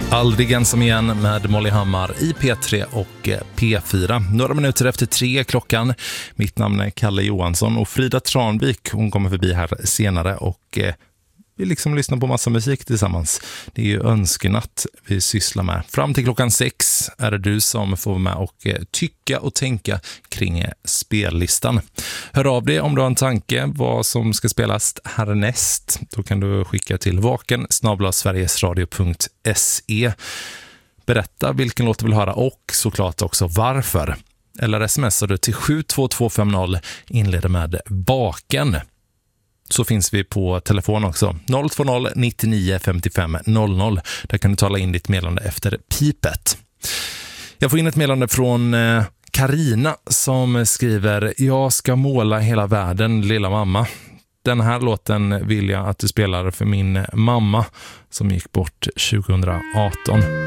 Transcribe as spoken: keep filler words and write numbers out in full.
Aldrig ensam igen med Molly Hammar i P tre och P fyra. Några minuter efter tre klockan. Mitt namn är Kalle Johansson och Frida Tranvik, hon kommer förbi här senare och eh, vi liksom lyssnar på massa musik tillsammans. Det är ju önskenatt vi sysslar med. Fram till klockan sex är det du som får med och eh, tycka och tänka kring eh, spellistan. Hör av dig om du har en tanke vad som ska spelas härnäst. Då kan du skicka till vaken snabel-a sverigesradio punkt se. Berätta vilken låt du vill höra och såklart också varför. Eller smsar du till sju två två fem noll, inleder med vaken. Så finns vi på telefon också. noll två noll nittionio femtiofem noll noll. Där kan du tala in ditt meddelande efter pipet. Jag får in ett meddelande från Karina som skriver: jag ska måla hela världen, lilla mamma. Den här låten vill jag att du spelar för min mamma som gick bort tjugo arton.